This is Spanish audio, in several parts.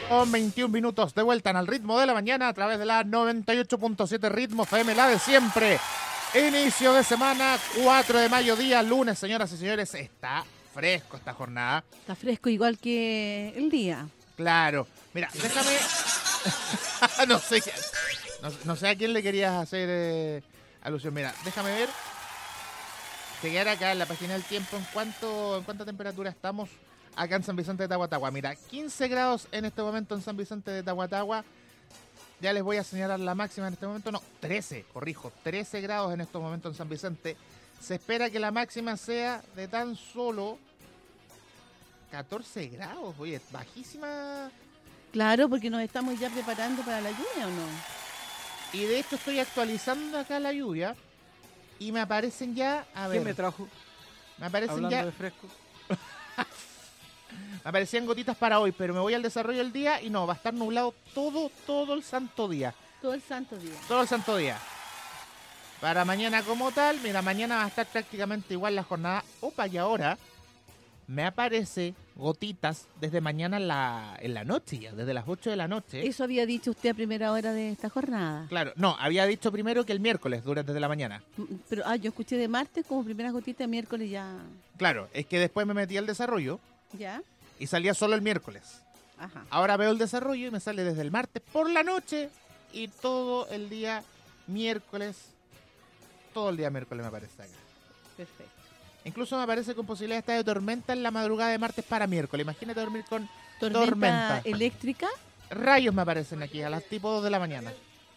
Con 21 minutos de vuelta en Al Ritmo de la Mañana a través de la 98.7 Ritmo FM, la de siempre. Inicio de semana, 4 de mayo, día lunes, señoras y señores. Está fresco esta jornada. Está fresco igual que el día. Claro. Mira, déjame... no sé a quién le querías hacer alusión. Mira, déjame ver. Llegar acá en la página del tiempo en cuánta temperatura estamos acá en San Vicente de Tahuatahua. Mira, 15 grados en este momento en San Vicente de Tahuatahua. Ya les voy a señalar la máxima en este momento. No, 13 grados en estos momentos en San Vicente. Se espera que la máxima sea de tan solo 14 grados. Oye, bajísima. Claro, porque nos estamos ya preparando para la lluvia, ¿o no? Y de hecho estoy actualizando acá la lluvia y me aparecen ya... A ver, ¿Qué me trajo? me aparecen Hablando ya... de fresco. Me aparecían gotitas para hoy, pero me voy al desarrollo del día y no, va a estar nublado todo el santo día. Todo el santo día. Todo el santo día. Para mañana como tal, mira, mañana va a estar prácticamente igual la jornada. Opa, y ahora me aparece gotitas desde mañana en la noche ya, desde las 8 de la noche. Eso había dicho usted a primera hora de esta jornada. Claro, no, había dicho primero que el miércoles, desde la mañana. Pero yo escuché de martes como primeras gotitas, miércoles ya. Claro, es que después me metí al desarrollo ¿Ya? y salía solo el miércoles. Ajá. Ahora veo el desarrollo y me sale desde el martes por la noche y todo el día miércoles. Todo el día miércoles me aparece acá. Perfecto. Incluso me aparece con posibilidad de tormenta en la madrugada de martes para miércoles. Imagínate dormir con ¿Tormenta tormenta. eléctrica? Rayos me aparecen aquí a las tipo 2 de la mañana.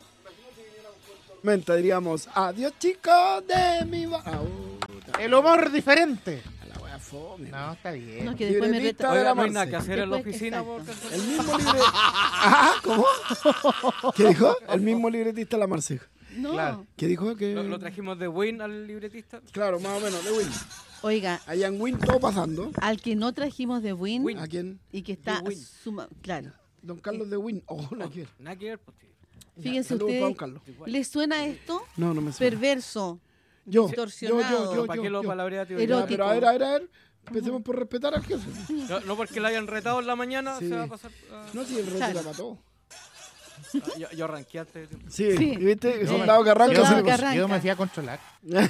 Menta, diríamos, adiós chicos de mi El humor diferente. la wea fome. No, está bien. No, que después me Libretista reto. de Oiga, la no hay Marce. nada que hacer en la Después, oficina. exacto. El mismo libre... ¿Cómo? ¿Qué dijo? El mismo libretista la Marce. No. Claro. ¿Qué dijo? Que... Lo trajimos de Win al libretista. Claro, más o menos, de Win. Oiga, Allá en Win todo pasando. al que no trajimos de Win, ¿A quién? y que está De Win. claro. Don Carlos de Win. Oh, no quiero. Nada que ver, pues, tío. Fíjense Saludos para don ustedes, Carlos. ¿les suena esto? No, no me suena. Perverso, Yo, distorsionado. ¿Para qué lo palabrea, tío? Erótico. Ya, pero a ver. Empecemos por respetar al jefe. No porque la hayan retado en la mañana, Sí. se va a pasar. No, si el reto Claro. la mató. Yo arranqué antes. tío. Sí, Sí. ¿viste? Sí. Soldado que arranca. Soldado sí. que arranca. Yo me fui a controlar.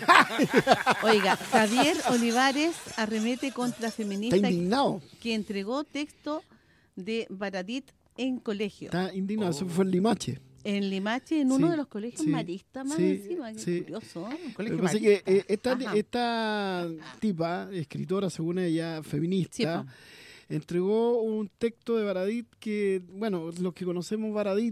Oiga, Javier Olivares arremete contra Está feminista indignado. que entregó texto de Baradit en colegio. Está indignado. Eso fue en Limache. En Limache, en uno Sí, de los colegios sí, maristas más sí, encima. Qué sí. curioso. Un Lo colegio que pasa es marista. que Ajá. esta tipa, escritora, según ella, Sí, feminista, po. entregó un texto de Baradit que, bueno, los que conocemos Baradit,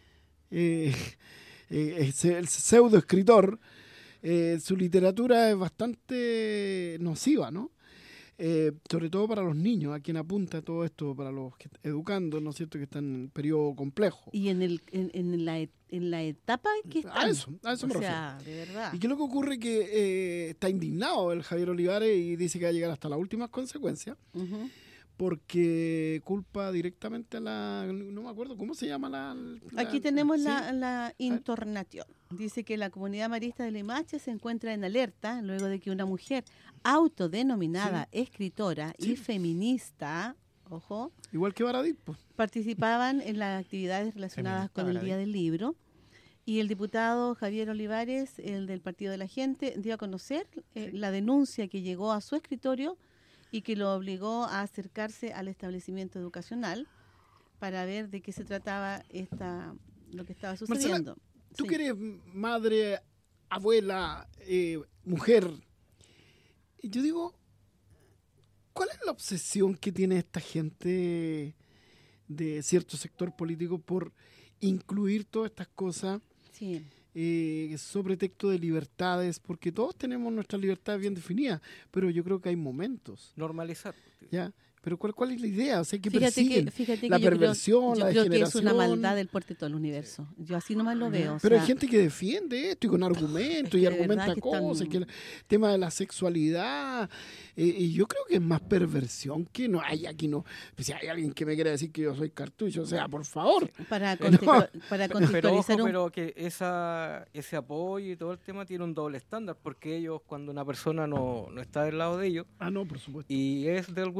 es el pseudo escritor, su literatura es bastante nociva, ¿no? Sobre todo para los niños, a quien apunta todo esto, para los educandos, ¿no es cierto?, que están en periodo complejo. Y en la etapa en que están. A eso me O refiero. sea, de verdad. ¿Y qué es lo que ocurre? Que está indignado el Javier Olivares y dice que va a llegar hasta las últimas consecuencias Ujú. porque culpa directamente a no me acuerdo, ¿cómo se llama Aquí tenemos sí? la internación. Dice que la comunidad marista de Limache se encuentra en alerta luego de que una mujer autodenominada escritora y Sí. feminista, ojo, Igual que Baradit, pues. participaban en las actividades relacionadas Feminista, con el ¿verdad? Día del Libro. Y el diputado Javier Olivares, el del Partido de la Gente, dio a conocer la denuncia que llegó a su escritorio y que lo obligó a acercarse al establecimiento educacional para ver de qué se trataba lo que estaba sucediendo. Tú Sí. que eres madre, abuela, mujer, y yo digo, ¿cuál es la obsesión que tiene esta gente de cierto sector político por incluir todas estas cosas Sí. sobre texto de libertades? Porque todos tenemos nuestras libertades bien definidas, pero yo creo que hay momentos, Normalizar. tío. ¿ya? Pero ¿cuál es la idea? O sea, ¿qué Fíjate persiguen? que La yo creo- perversión, yo la creo que es una degeneración. maldad del porte de todo el universo. Yo así nomás lo veo. o Pero sea, hay gente que defiende esto y con argumentos que y de argumenta verdad que están- cosas, que el tema de la sexualidad, y yo creo que es más perversión que no hay aquí, no. Pues si hay alguien que me quiere decir que yo soy cartucho, o sea, por favor. para, para Pero ojo, contextualizar pero que ese apoyo y todo el tema tiene un doble estándar, porque ellos, cuando una persona no está del lado de ellos Ah, no, por supuesto. y es de alguna tendencia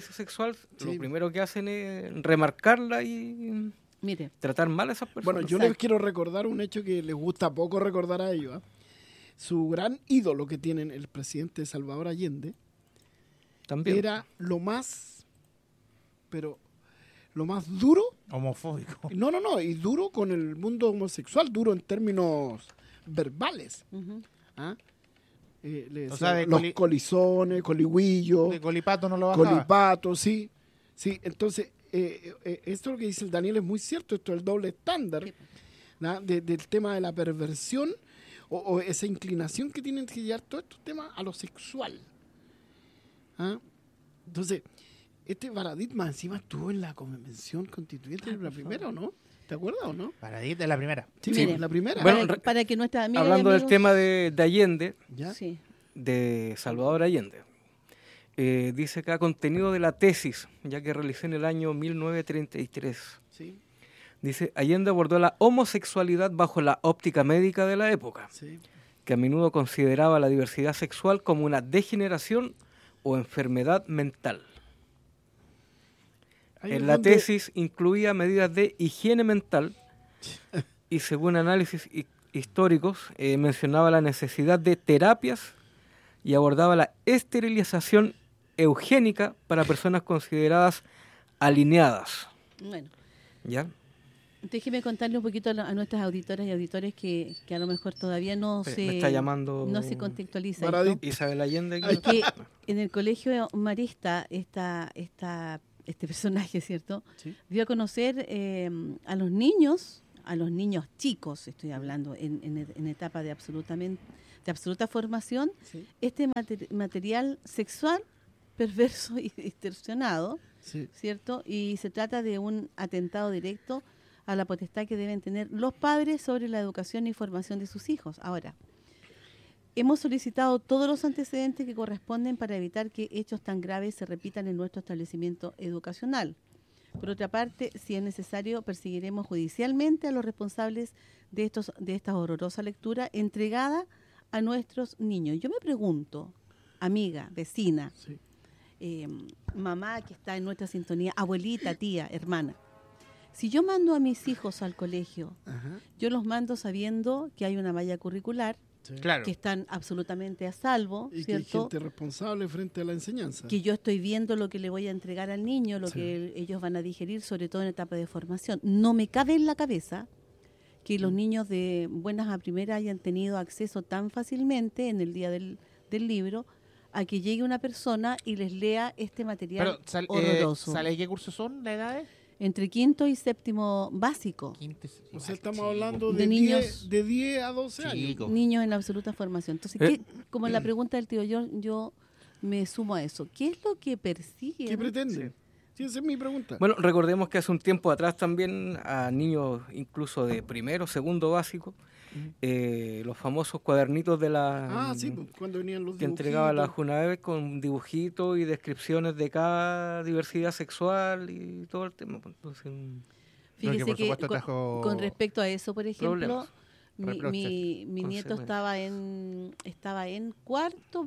violencia sexual, Sí. lo primero que hacen es remarcarla y Mire, tratar mal a esas personas. Bueno, yo les quiero recordar un hecho que les gusta poco recordar a ellos. Su gran ídolo que tienen, el presidente Salvador Allende, También. era lo más, pero lo más duro, Homofóbico. no, y duro con el mundo homosexual, duro en términos verbales. ujú. ¿Ah? Le decía, O sea, de los coli- colizones, coligüillos, De Colipato no lo bajaba. colipatos, sí. Sí, entonces, esto lo que dice el Daniel es muy cierto, esto es el doble estándar, Sí. ¿no? Del tema de la perversión o esa inclinación que tienen que llevar todos estos temas a lo sexual. ¿Ah? Entonces, este paradigma encima estuvo en la convención constituyente de la primera, ¿o no? ¿Te acuerdas o no? Paradita es la primera. Sí, Mire, la primera. Bueno, para que nuestras amigas y Hablando del amigos- tema de Allende, ¿Ya? Sí. de Salvador Allende, dice acá contenido de la tesis, ya que realicé en el año 1933. Sí, Dice, Allende abordó la homosexualidad bajo la óptica médica de la época, sí. que a menudo consideraba la diversidad sexual como una degeneración o enfermedad mental. Ahí es En la donde- tesis incluía medidas de higiene mental y según análisis históricos mencionaba la necesidad de terapias y abordaba la esterilización eugénica para personas consideradas alineadas. Bueno, ¿Ya? déjeme contarle un poquito a nuestras auditoras y auditores que a lo mejor todavía no Me se está llamando no se contextualiza Maradit. esto. Isabel Allende. Ay, Que en el colegio Marista este personaje, ¿cierto? Sí. Dio a conocer a los niños chicos, estoy hablando, en etapa de absoluta formación, Sí, este material sexual perverso y distorsionado, sí. ¿cierto? Y se trata de un atentado directo a la potestad que deben tener los padres sobre la educación y formación de sus hijos. Ahora, hemos solicitado todos los antecedentes que corresponden para evitar que hechos tan graves se repitan en nuestro establecimiento educacional. Por otra parte, si es necesario, perseguiremos judicialmente a los responsables de esta horrorosa lectura entregada a nuestros niños. Yo me pregunto, amiga, vecina, Sí. mamá que está en nuestra sintonía, abuelita, tía, hermana, si yo mando a mis hijos al colegio, Ajá. yo los mando sabiendo que hay una malla curricular, Sí. Claro. que están absolutamente a salvo, Y que hay ¿cierto? gente responsable frente a la enseñanza. Que yo estoy viendo lo que le voy a entregar al niño, lo Sí. que ellos van a digerir, sobre todo en etapa de formación. No me cabe en la cabeza que los niños de buenas a primeras hayan tenido acceso tan fácilmente en el día del libro a que llegue una persona y les lea este material Pero, horroroso. ¿sale qué cursos son las edades? Entre quinto y séptimo básico. Quinto, O sea, estamos chico. hablando De de, niños. de 10 a 12 años. Chico. Niños en absoluta formación. Entonces, como la pregunta del tío, yo me sumo a eso. ¿Qué es lo que persiguen? ¿Qué pretenden? Sí, esa es mi pregunta. Bueno, recordemos que hace un tiempo atrás también a niños incluso de primero, segundo básico, los famosos cuadernitos de la Sí, pues, cuando venían los que entregaba la dibujitos. Junaeve con dibujitos y descripciones de cada diversidad sexual y todo el tema. Pues, entonces, Fíjese por que supuesto trajo con respecto a eso, por ejemplo, problemas, reproches, mi nieto consecuencias. estaba en cuarto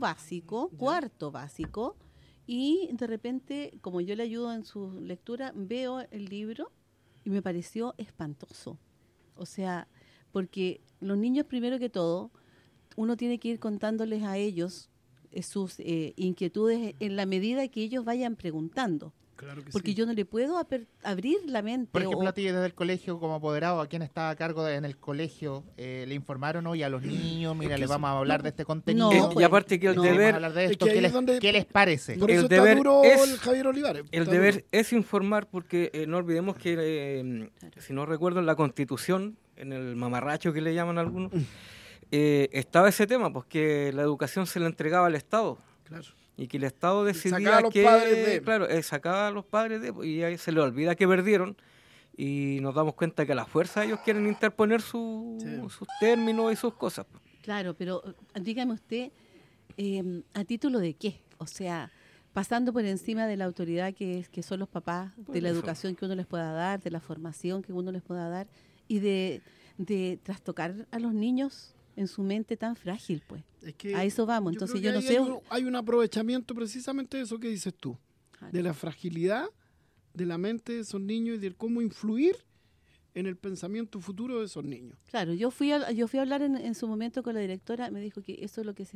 básico, y de repente, como yo le ayudo en su lectura, veo el libro y me pareció espantoso. O sea, porque los niños, primero que todo, uno tiene que ir contándoles a ellos sus inquietudes en la medida que ellos vayan preguntando. Claro que Porque sí. yo no le puedo abrir la mente. Por ejemplo, o- a ti desde el colegio como apoderado, ¿a quién estaba a cargo en el colegio? ¿Le informaron hoy a los niños? Mira, que les eso- vamos a hablar de este contenido. No, y pues, aparte que el no. Queremos deber hablar de Es esto. que ahí ¿Qué, es les, donde- qué les parece? Por el eso está deber duro es- el Javier Olivares. el Está deber duro. es informar porque no olvidemos que, si no recuerdo, en la Constitución, en el mamarracho que le llaman algunos, estaba ese tema, pues que la educación se la entregaba al Estado. Claro. Y que el Estado decidía sacaba a los que, padres de- claro, sacaba a los padres de, y ahí se les olvida que perdieron y nos damos cuenta que a la fuerza ellos quieren interponer sus términos y sus cosas. Claro, pero dígame usted, ¿a título de qué? O sea, pasando por encima de la autoridad que son los papás, Por de la eso. educación que uno les pueda dar, de la formación que uno les pueda dar y de trastocar a los niños en su mente tan frágil, pues. Es que A eso vamos. yo Entonces creo yo que no ahí sé. hay un aprovechamiento precisamente de eso que dices tú. Claro. de la fragilidad de la mente de esos niños y de cómo influir en el pensamiento futuro de esos niños. Claro, yo fui a hablar en su momento con la directora, me dijo que eso es lo que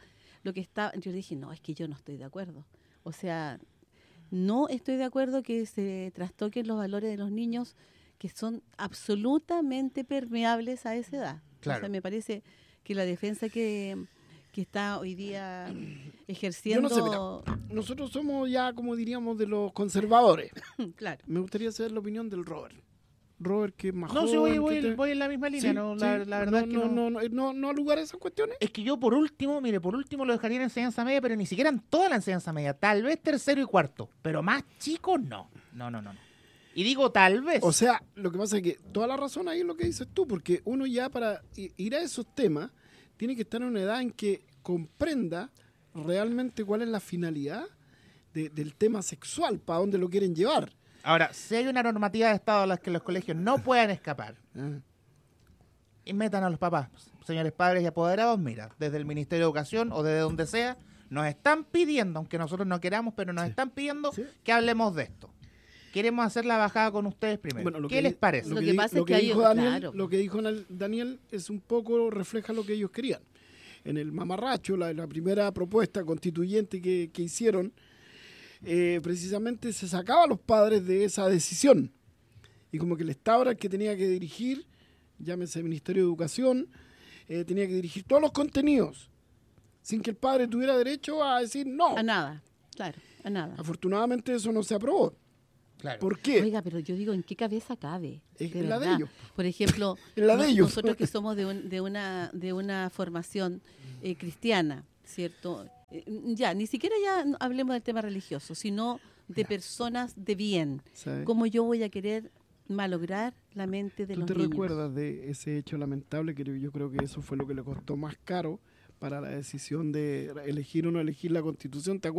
yo dije, no, es que yo no estoy de acuerdo. O sea, no estoy de acuerdo que se trastoquen los valores de los niños que son absolutamente permeables a esa edad. Claro. O sea, me parece que la defensa que está hoy día Yo ejerciendo... no sé, mira, nosotros somos ya, como diríamos, de los conservadores. Claro. Me gustaría saber la opinión del Robert. Robert, que es más No, sí, joven. voy en la misma línea, Sí, no, sí. la verdad es que no. No lugar a esas cuestiones. Es que yo por último lo dejaría en enseñanza media, pero ni siquiera en toda la enseñanza media, tal vez tercero y cuarto, pero más chicos no. No. Y digo tal vez. O sea, lo que pasa es que toda la razón ahí es lo que dices tú, porque uno ya para ir a esos temas tiene que estar en una edad en que comprenda realmente cuál es la finalidad del tema sexual, para dónde lo quieren llevar. Ahora, si hay una normativa de Estado a la que los colegios no puedan escapar, Ah, y metan a los papás, señores padres y apoderados, mira, desde el Ministerio de Educación o desde donde sea, nos están pidiendo, aunque nosotros no queramos, pero nos están pidiendo Sí. que hablemos de esto. Queremos hacer la bajada con ustedes primero. Bueno, ¿Qué les parece? Lo que pasa es que hay- dijo Daniel, claro. lo que dijo Daniel es un poco, refleja lo que ellos querían. En el mamarracho, la primera propuesta constituyente que hicieron, precisamente se sacaba a los padres de esa decisión. Y como que el Estado era el que tenía que dirigir, llámese Ministerio de Educación, tenía que dirigir todos los contenidos, sin que el padre tuviera derecho a decir no. A nada, claro, a nada. Afortunadamente eso no se aprobó. Claro. ¿Por qué? Oiga, pero yo digo, ¿en qué cabeza cabe? Es De en la de verdad. ellos. Por ejemplo, En la de ellos. nosotros que somos de una formación cristiana, ¿cierto? Ya, ni siquiera ya hablemos del tema religioso, sino de personas de bien. ¿Sabes? ¿Cómo yo voy a querer malograr la mente de ¿Tú los te niños? recuerdas de ese hecho lamentable que yo creo que eso fue lo que le costó más caro para la decisión de elegir o no elegir la Constitución? ¿Te acuerdas?